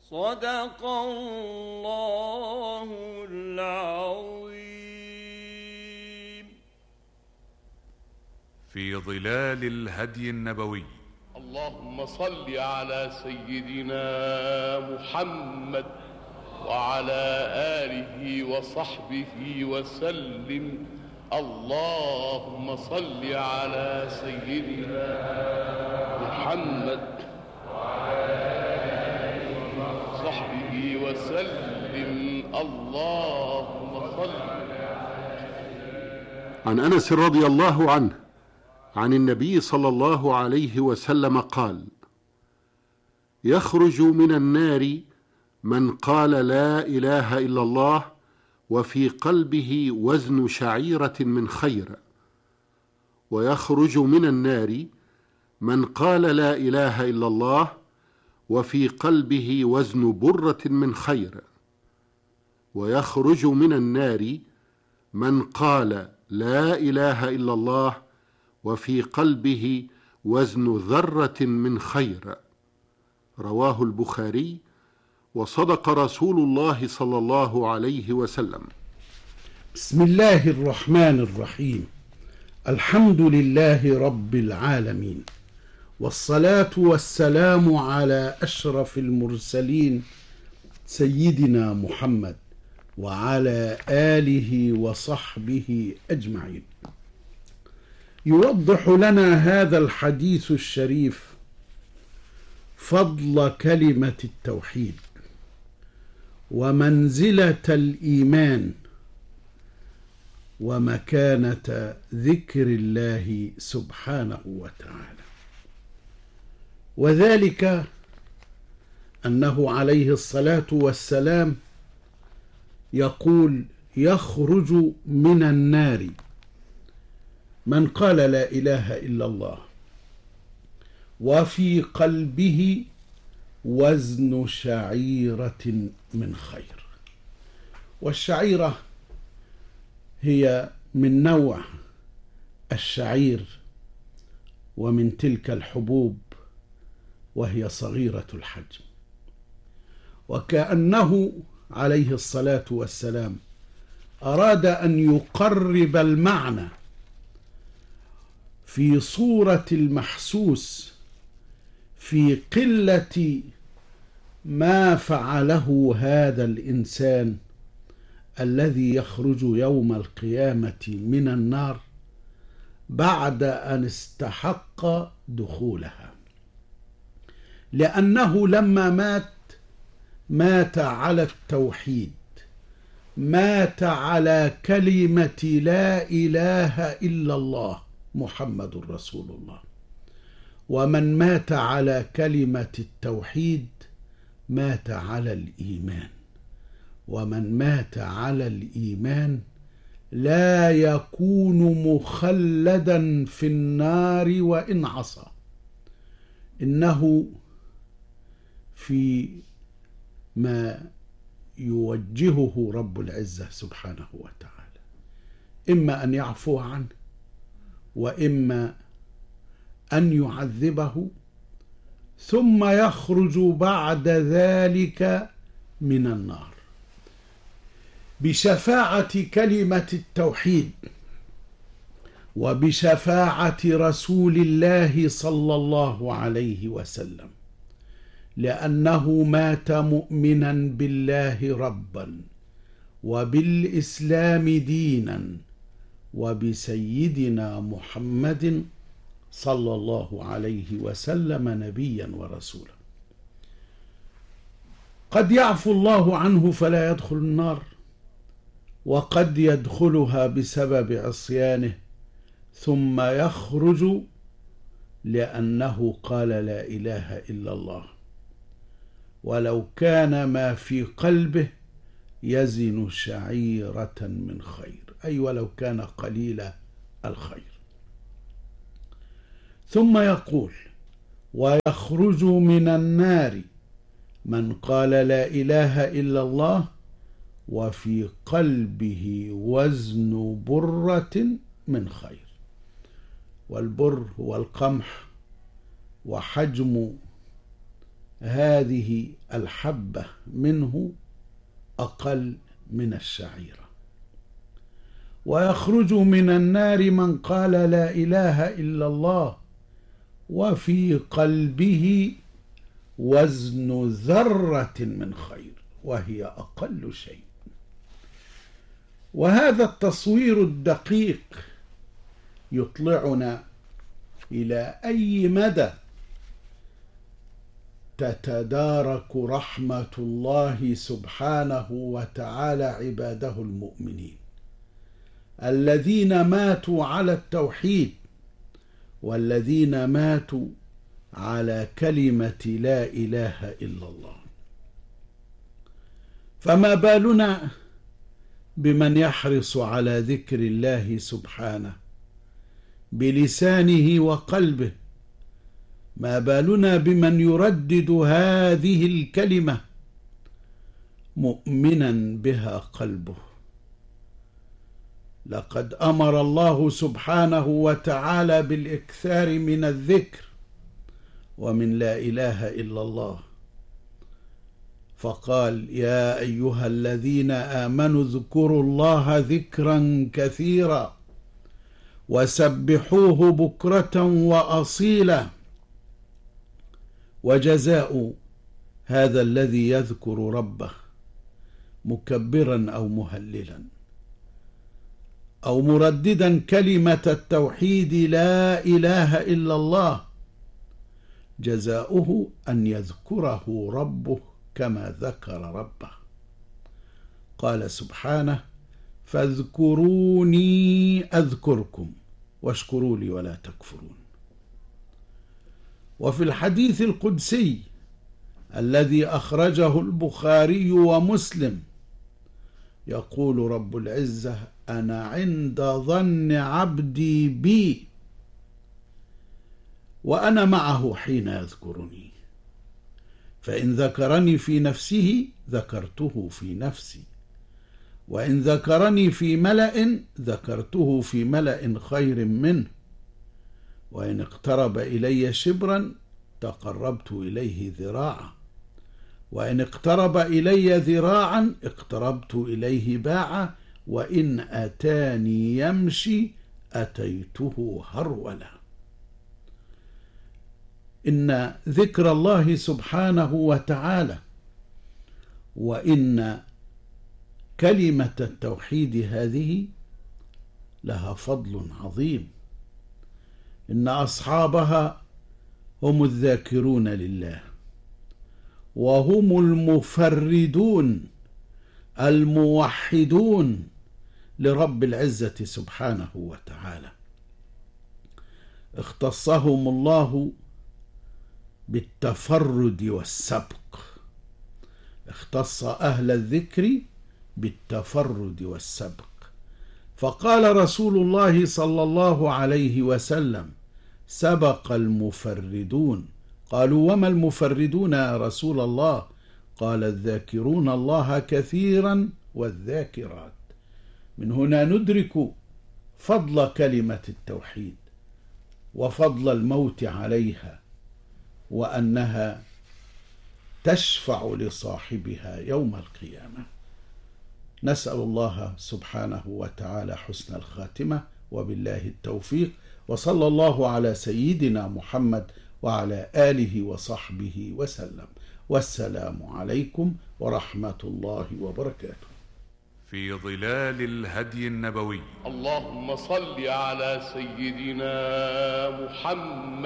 صدق الله العظيم. في ظلال الهدي النبوي. اللهم صل على سيدنا محمد وعلى آله وصحبه وسلم. اللهم صل على سيدنا محمد وعلى آله وصحبه وسلم. اللهم صل. عن أنس رضي الله عنه عن النبي صلى الله عليه وسلم قال: يخرج من النار من قال لا إله إلا الله وفي قلبه وزن شعيرة من خير، ويخرج من النار من قال لا إله إلا الله وفي قلبه وزن برة من خير، ويخرج من النار من قال لا إله إلا الله وفي قلبه وزن ذرة من خير. رواه البخاري. وصدق رسول الله صلى الله عليه وسلم. بسم الله الرحمن الرحيم. الحمد لله رب العالمين، والصلاة والسلام على أشرف المرسلين سيدنا محمد وعلى آله وصحبه أجمعين. يوضح لنا هذا الحديث الشريف فضل كلمة التوحيد ومنزلة الإيمان ومكانة ذكر الله سبحانه وتعالى، وذلك أنه عليه الصلاة والسلام يقول: يخرج من النار من قال لا إله إلا الله وفي قلبه وزن شعيرة من خير. والشعيرة هي من نوع الشعير ومن تلك الحبوب، وهي صغيرة الحجم. وكأنه عليه الصلاة والسلام أراد أن يقرب المعنى في صورة المحسوس في قلة ما فعله هذا الإنسان الذي يخرج يوم القيامة من النار بعد أن استحق دخولها، لأنه لما مات على التوحيد، مات على كلمة لا إله إلا الله محمد رسول الله. ومن مات على كلمة التوحيد مات على الإيمان، ومن مات على الإيمان لا يكون مخلدا في النار وإن عصى. إنه في ما يوجهه رب العزة سبحانه وتعالى، إما أن يعفو عنه وإما أن يعذبه، ثم يخرج بعد ذلك من النار بشفاعة كلمة التوحيد وبشفاعة رسول الله صلى الله عليه وسلم، لأنه مات مؤمنا بالله ربا وبالإسلام دينا وبسيدنا محمد صلى الله عليه وسلم نبيا ورسولا. قد يعفو الله عنه فلا يدخل النار، وقد يدخلها بسبب عصيانه ثم يخرج لأنه قال لا إله إلا الله، ولو كان ما في قلبه يزن شعيرة من خير، أي ولو كان قليل الخير. ثم يقول: ويخرج من النار من قال لا إله إلا الله وفي قلبه وزن برة من خير. والبر هو القمح، وحجم هذه الحبة منه أقل من الشعيرة. ويخرج من النار من قال لا إله إلا الله وفي قلبه وزن ذرة من خير، وهي أقل شيء. وهذا التصوير الدقيق يطلعنا إلى أي مدى تتدارك رحمة الله سبحانه وتعالى عباده المؤمنين الذين ماتوا على التوحيد، والذين ماتوا على كلمة لا إله إلا الله. فما بالنا بمن يحرص على ذكر الله سبحانه بلسانه وقلبه؟ ما بالنا بمن يردد هذه الكلمة مؤمنا بها قلبه؟ لقد أمر الله سبحانه وتعالى بالإكثار من الذكر ومن لا إله إلا الله، فقال: يا أيها الذين آمنوا اذكروا الله ذكرا كثيرا وسبحوه بكرة وأصيلا. وجزاء هذا الذي يذكر ربه مكبرا أو مهللا أو مرددا كلمة التوحيد لا إله إلا الله، جزاؤه أن يذكره ربه كما ذكر ربه. قال سبحانه: فاذكروني أذكركم واشكروا لي ولا تكفرون. وفي الحديث القدسي الذي أخرجه البخاري ومسلم يقول رب العزة: أنا عند ظن عبدي بي وأنا معه حين يذكرني، فإن ذكرني في نفسه ذكرته في نفسي، وإن ذكرني في ملأ ذكرته في ملأ خير منه، وإن اقترب إلي شبرا تقربت إليه ذراعا، وإن اقترب إلي ذراعا اقتربت إليه باعا، وإن أتاني يمشي أتيته هرولا. إن ذكر الله سبحانه وتعالى وإن كلمة التوحيد هذه لها فضل عظيم. إن أصحابها هم الذاكرون لله، وهم المفردون الموحدون لرب العزة سبحانه وتعالى. اختصهم الله بالتفرد والسبق، اختص أهل الذكر بالتفرد والسبق. فقال رسول الله صلى الله عليه وسلم: سبق المفردون. قالوا: وما المفردون يا رسول الله؟ قال: الذاكرون الله كثيرا والذاكرات. من هنا ندرك فضل كلمة التوحيد وفضل الموت عليها، وأنها تشفع لصاحبها يوم القيامة. نسأل الله سبحانه وتعالى حسن الخاتمة، وبالله التوفيق، وصلى الله على سيدنا محمد وعلى آله وصحبه وسلم، والسلام عليكم ورحمة الله وبركاته. في ظلال الهدي النبوي. اللهم صل على سيدنا محمد